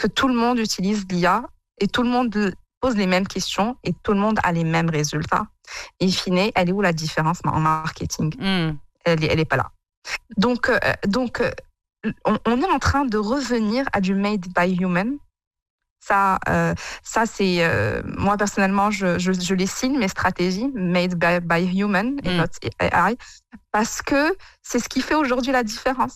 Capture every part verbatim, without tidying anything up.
que tout le monde utilise l'I A et tout le monde pose les mêmes questions et tout le monde a les mêmes résultats. Et in fine, elle est où la différence en marketing? mm. Elle n'est elle est pas là. Donc, euh, donc on, on est en train de revenir à du made by human. Ça, euh, ça c'est euh, moi personnellement, je, je, je les signe mes stratégies made by, by human et mm. not A I, parce que c'est ce qui fait aujourd'hui la différence.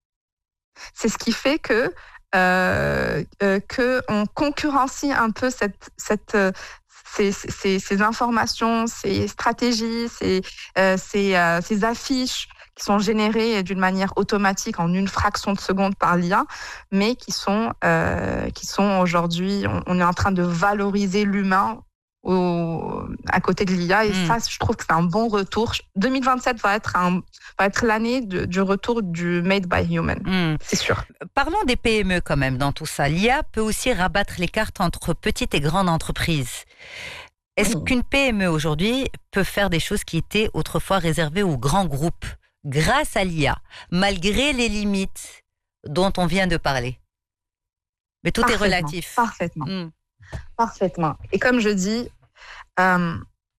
C'est ce qui fait que euh, euh, que on concurrencie un peu cette cette euh, ces, ces, ces informations, ces stratégies, ces euh, ces, euh, ces affiches qui sont générées d'une manière automatique en une fraction de seconde par l'I A, mais qui sont, euh, qui sont aujourd'hui, on, on est en train de valoriser l'humain au, à côté de l'I A, et mmh. ça, je trouve que c'est un bon retour. deux mille vingt-sept va être, un, va être l'année de, du retour du Made by Human, mmh. c'est sûr. Parlons des P M E quand même dans tout ça. L'I A peut aussi rabattre les cartes entre petites et grandes entreprises. Est-ce mmh. qu'une P M E aujourd'hui peut faire des choses qui étaient autrefois réservées aux grands groupes grâce à l'I A, malgré les limites dont on vient de parler? Mais tout est relatif. Parfaitement. Mmh. Parfaitement. Et comme je dis, euh,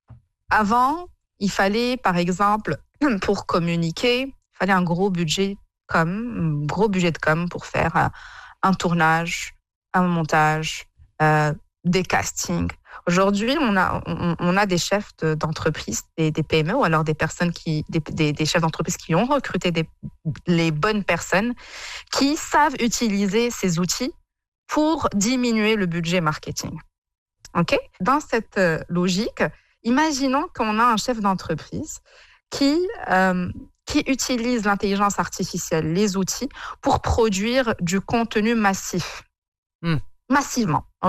avant, il fallait, par exemple, pour communiquer, il fallait un gros budget com, un gros budget de com pour faire euh, un tournage, un montage, euh, des castings. Aujourd'hui, on a, on, on a des chefs de, d'entreprise, des, des P M E, ou alors des personnes qui, des, des, des chefs d'entreprise qui ont recruté des, les bonnes personnes, qui savent utiliser ces outils pour diminuer le budget marketing. Ok ? Dans cette euh, logique, imaginons qu'on a un chef d'entreprise qui, euh, qui utilise l'intelligence artificielle, les outils, pour produire du contenu massif. Mm. Massivement, ok ?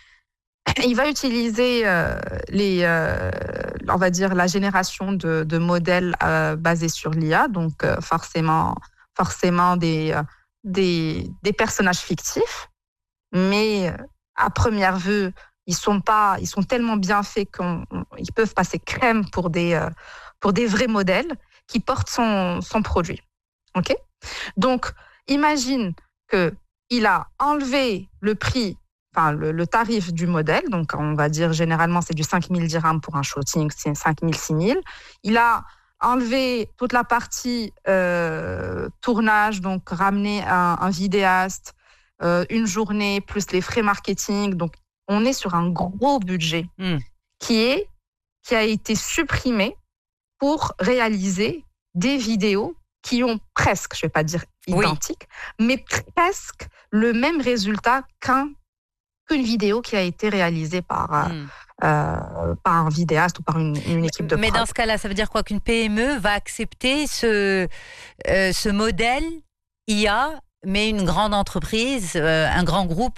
Il va utiliser euh, les, euh, on va dire la génération de, de modèles euh, basés sur l'I A, donc euh, forcément, forcément des, euh, des, des personnages fictifs, mais euh, à première vue, ils sont pas, ils sont tellement bien faits qu'ils peuvent passer crème pour des, euh, pour des vrais modèles qui portent son, son produit. Ok ? Donc, imagine que il a enlevé le prix. Enfin, le, le tarif du modèle, donc on va dire généralement c'est du cinq mille dirhams pour un shooting, c'est cinq mille, six mille. Il a enlevé toute la partie euh, tournage, donc ramené un, un vidéaste, euh, une journée, plus les frais marketing. Donc on est sur un gros budget mmh. qui, est, qui a été supprimé pour réaliser des vidéos qui ont presque, je ne vais pas dire identiques, oui. mais presque le même résultat qu'un qu'une vidéo qui a été réalisée par, mmh. euh, par un vidéaste ou par une, une équipe de Mais prod. dans ce cas-là, ça veut dire quoi? Qu'une P M E va accepter ce, euh, ce modèle I A, mais une grande entreprise, euh, un grand groupe,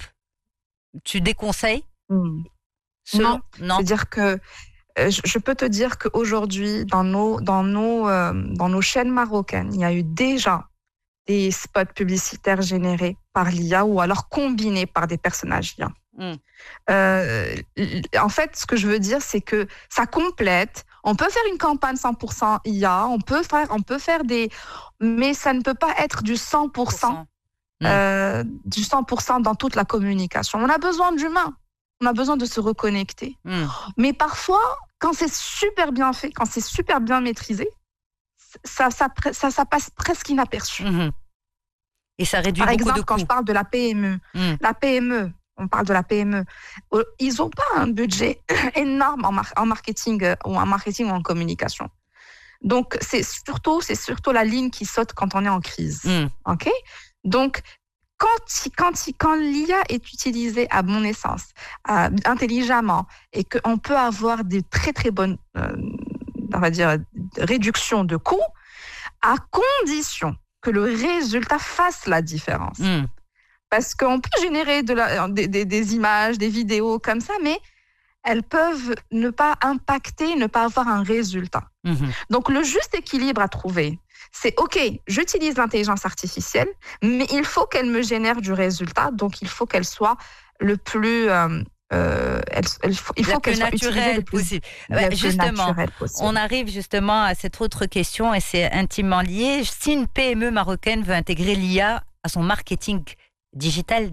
tu déconseilles? mmh. Selon... Non, non. C'est-à-dire que euh, je, je peux te dire qu'aujourd'hui, dans nos, dans, nos, euh, dans nos chaînes marocaines, il y a eu déjà des spots publicitaires générés par l'I A ou alors combinés par des personnages I A. Mm. Euh, en fait, ce que je veux dire, c'est que ça complète. On peut faire une campagne cent pour cent I A, on peut faire, on peut faire des... Mais ça ne peut pas être du cent pour cent, mm. euh, du cent pour cent dans toute la communication. On a besoin d'humains. On a besoin de se reconnecter. Mm. Mais parfois, quand c'est super bien fait, quand c'est super bien maîtrisé, Ça, ça, ça, ça passe presque inaperçu. Mmh. Et ça réduit Par beaucoup exemple, de coûts. Quand je parle de la P M E, mmh. la P M E, on parle de la P M E, ils n'ont pas un budget énorme en, mar- en marketing ou en marketing ou en communication. Donc, c'est surtout, c'est surtout la ligne qui saute quand on est en crise. Mmh. Ok ? Donc, quand, quand, quand l'I A est utilisée à mon essence, euh, intelligemment, et qu'on peut avoir des très très bonnes... Euh, on va dire, réduction de coûts, à condition que le résultat fasse la différence. Mmh. Parce qu'on peut générer de la, des, des, des images, des vidéos comme ça, mais elles peuvent ne pas impacter, ne pas avoir un résultat. Mmh. Donc, le juste équilibre à trouver, c'est OK, j'utilise l'intelligence artificielle, mais il faut qu'elle me génère du résultat, donc il faut qu'elle soit le plus... Euh, Euh, elle, elle, il faut qu'elle soit utilisée le plus possible. Ouais, justement, possible. On arrive justement à cette autre question et c'est intimement lié. Si une P M E marocaine veut intégrer l'I A à son marketing digital